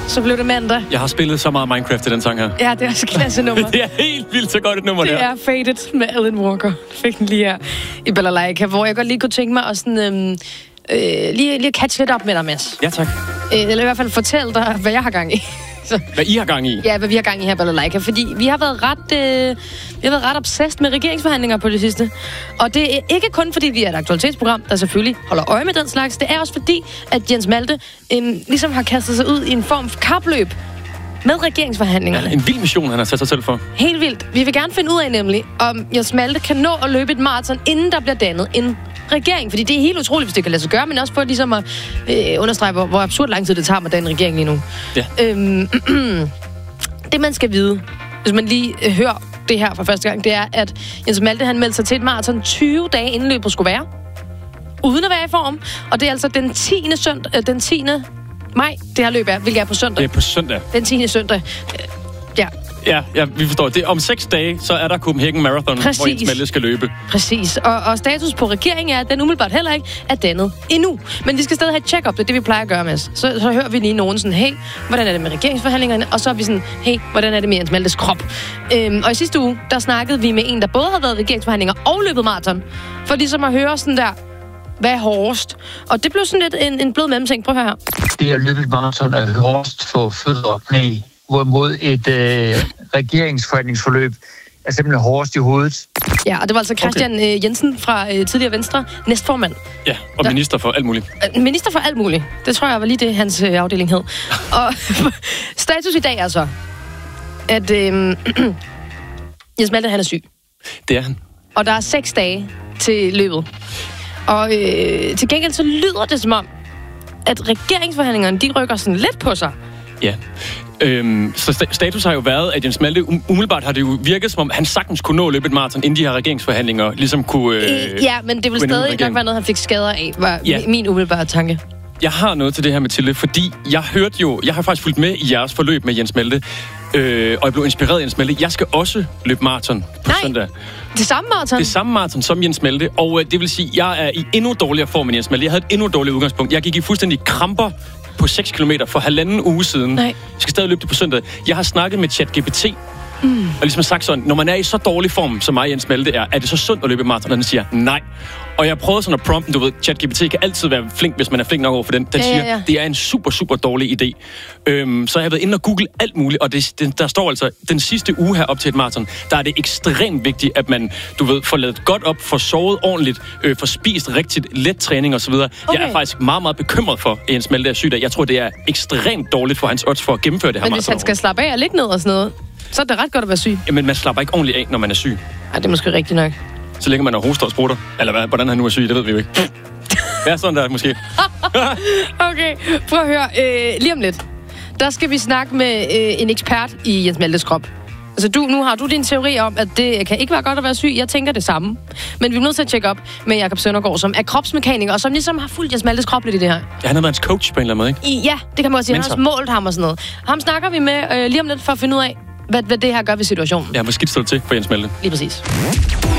så blev det mandag. Jeg har spillet så meget Minecraft til den sang her. Ja, det er også klassenummer. Det er helt vildt så godt et nummer, det der. Det er Faded med Alan Walker. Fik den lige her i Balalaika, hvor jeg godt lige kunne tænke mig at sådan, lige catch lidt op med dig, Mads. Ja, tak. Eller i hvert fald fortælle dig, hvad jeg har gang i. Så. Hvad I har gang i? Ja, hvad vi har gang i her, Balalaika. Fordi vi har været ret obsessed med regeringsforhandlinger på det sidste. Og det er ikke kun fordi, vi er et aktualitetsprogram, der selvfølgelig holder øje med den slags. Det er også fordi, at Jens Malte ligesom har kastet sig ud i en form for kapløb med regeringsforhandlingerne. Ja, en vild mission, han har sat sig selv for. Helt vildt. Vi vil gerne finde ud af nemlig, om Jens Malte kan nå at løbe et maraton, inden der bliver dannet en regering. Fordi det er helt utroligt, hvis det kan lade sig gøre, men også for ligesom at understrege, hvor absurd lang tid det tager med den regering lige nu. Ja. Det, man skal vide, hvis man lige hører det her for første gang, det er, at Jens Malte, han meldte sig til et maraton 20 dage inden løbet skulle være. Uden at være i form. Og det er altså den 10. maj, det her løb er, hvilket er på søndag. Det er på søndag. Den 10. søndag. Ja, vi forstår. Det om 6 dage, så er der Copenhagen Marathon, hvor Jens Malte skal løbe. Præcis. Og status på regeringen er, at den umiddelbart heller ikke er dannet endnu. Men vi skal stadig have et check-up, det er det, vi plejer at gøre med. Så hører vi lige nogen sådan, hey, hvordan er det med regeringsforhandlingerne? Og så er vi sådan, hey, hvordan er det med Jens Maltes krop? Og i sidste uge, der snakkede vi med en, der både havde været regeringsforhandlinger og løbet maraton. For ligesom at høre sådan der, hvad er hårdest? Og det blev sådan lidt en blød mellemting. Prøv at høre her. Det at løbe maraton er hårdest for fødder og knæ. Hvorimod et regeringsforhandlingsforløb er simpelthen hårdest i hovedet. Ja, og det var altså Christian Jensen fra tidligere Venstre, næstformand. Ja, og minister for alt muligt. Minister for alt muligt. Det tror jeg var lige det, hans afdeling hed. Og status i dag er så, at Jens Malte, han er syg. Det er han. Og der er 6 dage til løbet. Og til gengæld så lyder det som om, at regeringsforhandlingerne, de rykker sådan lidt på sig. Ja. Så status har jo været, at Jens Malte umiddelbart har det jo virket, som om han sagtens kunne nå at løbe et maraton, inden de her regeringsforhandlinger ligesom kunne... ja, men det vil stadig nok være noget, han fik skader af, var min umiddelbare tanke. Jeg har noget til det her, Mathilde, fordi jeg har faktisk fulgt med i jeres forløb med Jens Malte, og jeg blev inspireret af Jens Malte. Jeg skal også løbe maraton på søndag. Det samme maraton? Det samme maraton som Jens Malte, og det vil sige, at jeg er i endnu dårligere form end Jens Malte. Jeg havde et endnu dårligere udgangspunkt. Jeg gik i fuldstændig kramper på 6 kilometer for 1,5 uge siden. Nej. Jeg skal stadig løbe det på søndag. Jeg har snakket med ChatGPT, og ligesom sagt sådan, når man er i så dårlig form, som mig Jens Malte er det så sundt at løbe maraton? Og den siger nej. Og jeg prøvede sådan at prompten, du ved, ChatGPT kan altid være flink, hvis man er flink nok over for den. Den siger, det er en super, super dårlig idé. Så jeg har været inde og google alt muligt, og der står altså, den sidste uge her op til et maraton, der er det ekstremt vigtigt, at man, du ved, får lavet godt op, får sovet ordentligt, får spist rigtigt, let træning osv. Okay. Jeg er faktisk meget, meget bekymret for, at Jens Malte er syg. Jeg tror, det er ekstremt dårligt for hans odds for at gennemføre det her maraton. Men hvis han skal slappe af og ligge ned og sådan noget, så er det ret godt at være syg. Jamen, man slapper ikke ordentligt af, når man er syg. Ej, det er måske rigtigt nok. Så længe man har hoster og sprutter. Eller hvordan han nu er syg, det ved vi jo ikke. Hvad er sådan der, måske? Okay, prøv at høre. Lige om lidt, der skal vi snakke med en ekspert i Jens Maltes krop. Altså, nu har du din teori om, at det kan ikke være godt at være syg. Jeg tænker det samme. Men vi er nødt til at tjekke op med Jakob Søndergaard, som er kropsmekaniker, og som ligesom har fulgt Jens Maltes krop lidt i det her. Ja, han har været hans coach på en eller anden måde, ikke? Ja, det kan man også sige. Han har også målt ham og sådan noget. Ham snakker vi med lige om lidt for at finde ud af, hvad det her gør ved situationen. Ja, hvor skidt står det til for Jens Malte. Lige præcis.